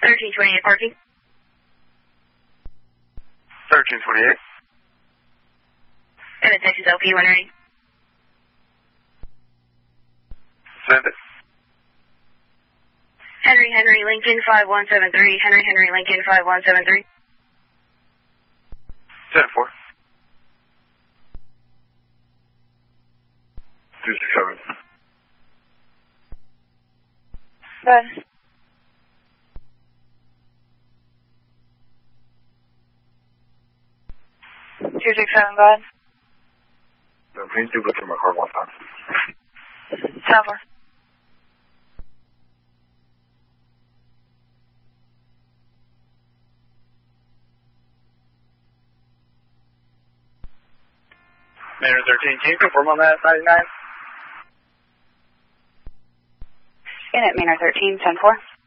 1328 parking. 1328. And the Texas LP when ready. Send it. Henry Lincoln 5173. Henry Lincoln 5173. 10-4. 267. Good. 267, go ahead. Please do go through my car one time. 10-4. Manor 13, can you confirm on that 99? In at Manor 13, 10-4.